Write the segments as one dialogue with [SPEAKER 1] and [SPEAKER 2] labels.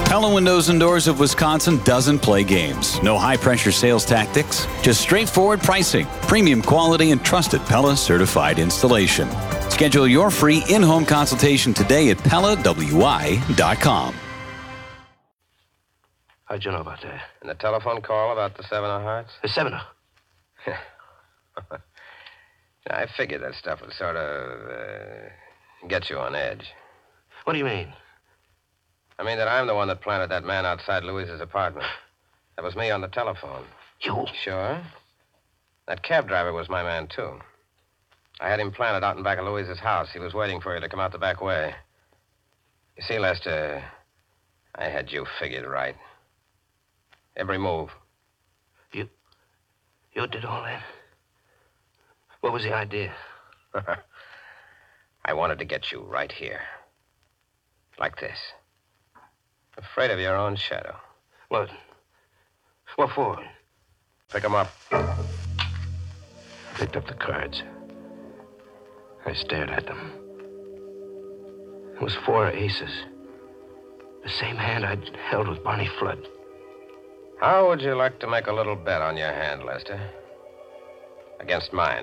[SPEAKER 1] Pella Windows and Doors of Wisconsin doesn't play games. No high-pressure sales tactics, just straightforward pricing, premium quality, and trusted Pella certified installation. Schedule your free in-home consultation today at PellaWI.com.
[SPEAKER 2] How'd you know about that?
[SPEAKER 3] And the telephone call about the Seven of Hearts?
[SPEAKER 2] The Seven of...
[SPEAKER 3] I figured that stuff would sort of get you on edge.
[SPEAKER 2] What do you mean?
[SPEAKER 3] I mean that I'm the one that planted that man outside Louise's apartment. That was me on the telephone.
[SPEAKER 2] You?
[SPEAKER 3] Sure. That cab driver was my man, too. I had him planted out in back of Louise's house. He was waiting for you to come out the back way. You see, Lester, I had you figured right. Every move.
[SPEAKER 2] You did all that? What was the idea?
[SPEAKER 3] I wanted to get you right here. Like this. Afraid of your own shadow.
[SPEAKER 2] What? What for?
[SPEAKER 3] Pick 'em up.
[SPEAKER 2] Picked up the cards. I stared at them. It was 4 aces. The same hand I'd held with Barney Flood.
[SPEAKER 3] How would you like to make a little bet on your hand, Lester? Against mine.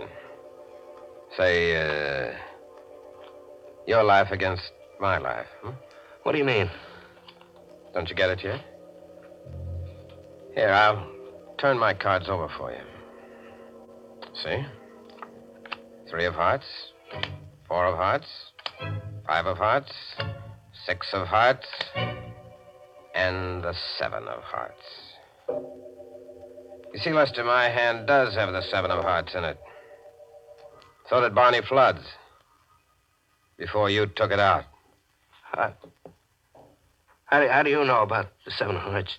[SPEAKER 3] Say, your life against my life.
[SPEAKER 2] What do you mean?
[SPEAKER 3] Don't you get it yet? Here, I'll turn my cards over for you. See? 3 of hearts, 4 of hearts, 5 of hearts, 6 of hearts, and the 7 of hearts. You see, Lester, my hand does have the 7 of hearts in it. So did Barney Flood's. Before you took it out.
[SPEAKER 2] How do you know about the 7 of hearts?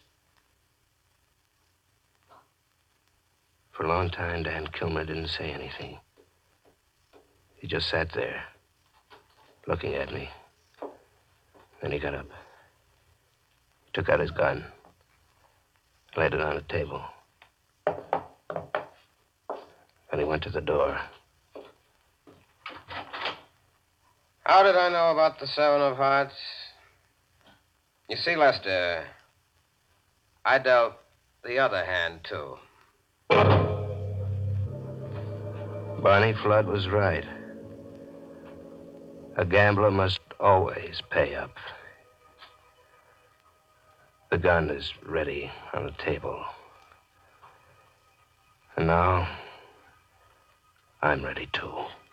[SPEAKER 2] For a long time, Dan Kilmer didn't say anything. He just sat there, looking at me. Then he got up. Took out his gun. Laid it on the table. Then he went to the door.
[SPEAKER 3] How did I know about the 7 of hearts? You see, Lester, I dealt the other hand, too.
[SPEAKER 2] Barney Flood was right. A gambler must always pay up. The gun is ready on the table. And now, I'm ready, too.